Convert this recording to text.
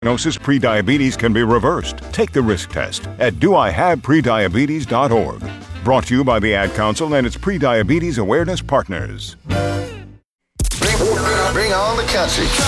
Diagnosis, prediabetes can be reversed. Take the risk test at doihaveprediabetes.org. Brought to you by the Ad Council and its prediabetes awareness partners. Bring on the country.